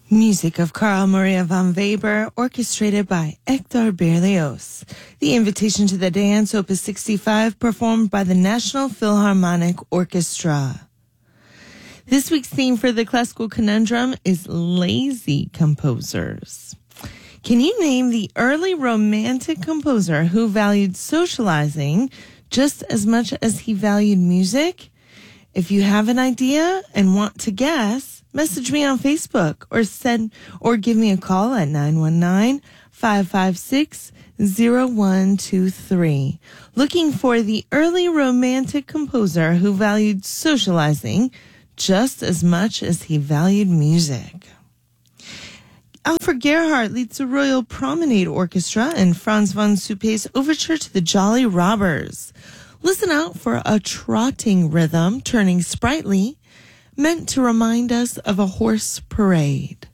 Music of Carl Maria von Weber, orchestrated by Hector Berlioz. The Invitation to the Dance, Opus 65, performed by the National Philharmonic Orchestra. This week's theme for the Classical Conundrum is lazy composers. Can you name the early Romantic composer who valued socializing just as much as he valued music? If you have an idea and want to guess, message me on Facebook or give me a call at 919-556-0123. Looking for the early Romantic composer who valued socializing just as much as he valued music. Alfred Gerhardt leads the Royal Promenade Orchestra in Franz von Suppe's Overture to the Jolly Robbers. Listen out for a trotting rhythm turning sprightly, meant to remind us of a horse parade.